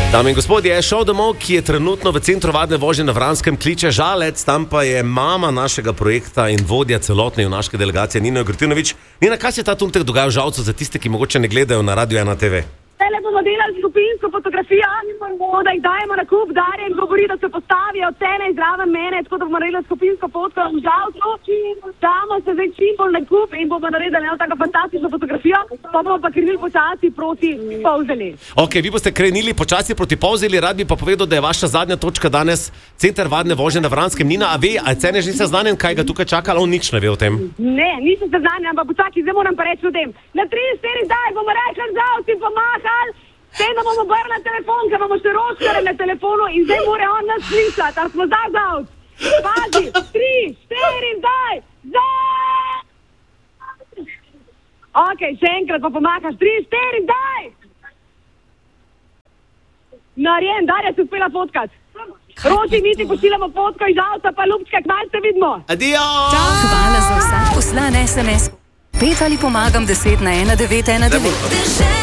Dame in gospodje, šel domov, ki je trenutno v centru vadne vožnje na Vranskem, kliče Žalec, tam pa je mama našega projekta in vodja celotne junaške delegacije Nina Grtinović. Nina, kaj se ta trenutek dogaja v Žalcu za tiste, ki mogoče ne gledajo na Radio 1 TV? Tele bomo delali skupinsko fotografijo, da jih dajemo na kup, Darjen govori, da se postavijo cene izraven mene, tako da bomo naredili skupinsko fotko v Žalcu, damo se zdaj čim bolj na kup in bomo naredili eno tako fantastično fotografijo, pa bomo pa krenili počasi proti Polzeli. Ok, vi boste krenili počasi proti Polzeli, rad bi pa povedal, da je vaša zadnja točka danes center vadne vožnje na Vranskem. Nina, a ve, a cene že niste seznanjen, kaj ga tukaj čaka, ali on nič ne ve o tem? Ne, nisem seznanjen, ampak počakaj, zdaj moram pa reči o tem. Na 3-4 daj bomo rekli Žalci pomahali, tem, da bomo brali na telefon, ker bomo še roškare na telefonu in zdaj mora on nas slišati, ali smo zdaj Žalc. Pazi, 3-4 daj, Žalc! Ok, še enkrat pa pomakaš, 3-4 daj! Narjen, Darja se uspela fotkat. Roči, mi ti pošiljamo fotko iz Žalca, pa Ljubčka, kmalu se vidimo. Adijo! Hvala za vsak poslan SMS. 5 ali pomagam 10 na 1919.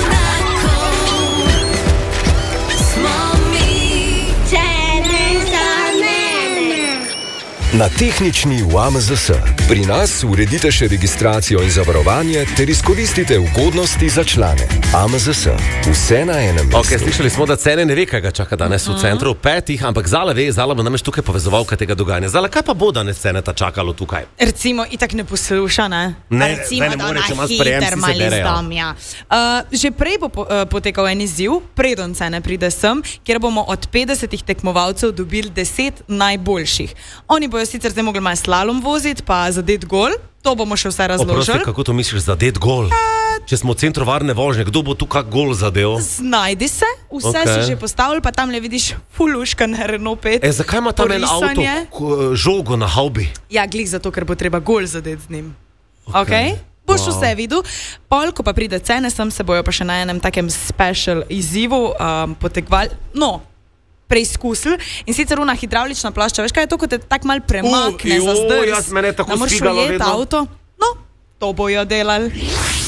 Na tehnični v AMZS. Pri nas uredite še registracijo in zavarovanje ter izkoristite ugodnosti za člane. AMZS. Vse na enem mestu. Ok, slišali smo, da cene ne ve, kaj ga čaka danes v centru, 5, ampak Zala ve, Zala bo namreč tukaj povezovalka tega dogajanja. Zala, kaj pa bo danes cene ta čakalo tukaj? Recimo, itak ne posluša, ne? Ne, recimo, ne more, če ima hiter sprejem, si se mali berejo. zdom, ja. Že prej bo potekal en izziv, preden cene pride sem, kjer bomo od 50 tekmovalcev dobili 10 najboljših. Oni bojo sicer zdaj mogli malo slalom voziti, pa zadet gol, to bomo še vse razložili. Oprosti, kako to misliš, zadet gol? Če smo v centru varne vožnje, kdo bo tu kak gol zadev? Znajdi se, vse si že postavili, pa tam le vidiš fuluška na Renault 5. Zakaj ima tam en avto žogo na haubi? Ja, glih zato, ker bo treba gol zadeti z njim. Ok? Boš vse videl. Pol, ko pa pride cene, sem se bojo pa še na enem takem special izzivu potekvali. No, preizkusili in sicer una hidravlična plošča, veš kaj je to, ko te tak mal premakne za zdrs, jaz mene tako da moraš stigalo ujeti vedno. avto. No, to bojo delali.